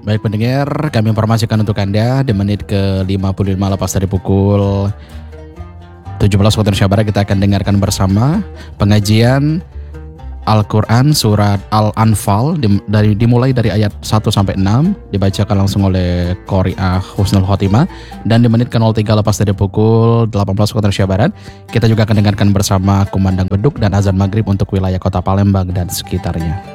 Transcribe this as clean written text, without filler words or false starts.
Baik pendengar, kami informasikan untuk Anda di menit ke-55 lepas dari pukul 17 waktu Indonesia Barat kita akan dengarkan bersama pengajian Al-Quran Surat Al-Anfal dimulai dari ayat 1 sampai 6 dibacakan langsung oleh Qori'ah Husnul Khotimah, dan di menit ke-03 lepas dari pukul 18 waktu Indonesia Barat kita juga akan dengarkan bersama kumandang beduk dan azan maghrib untuk wilayah kota Palembang dan sekitarnya.